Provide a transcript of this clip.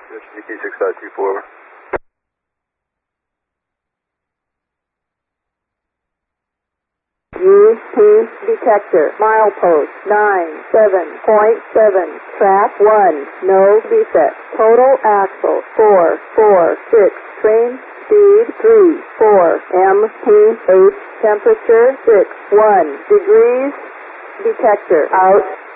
GT 6.24. UP detector, milepost 97.7, track 1, no defect, total axle 446, train speed 34, MPH temperature 61 degrees, detector out.